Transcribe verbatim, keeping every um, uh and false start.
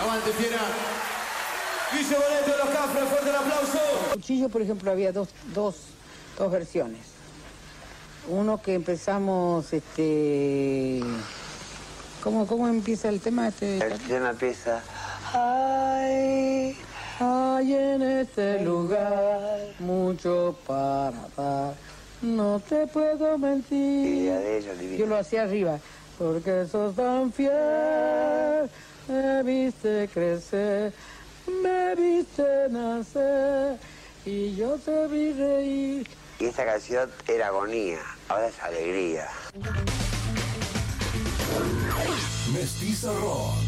Aguante, fiera. Guille Boleto de los Cafres, fuerte el aplauso. Cuchillo, por ejemplo, había dos, dos, dos versiones. Uno que empezamos, este... ¿Cómo, cómo empieza el tema? Este... El tema empieza... Ay, hay en este lugar mucho para dar. No te puedo mentir. Y de ellos, divino. Yo lo hacía arriba. Porque sos tan fiel, me viste crecer, me viste nacer, y yo te vi reír. Y esta canción era agonía, ahora es alegría. Mestiza Rock.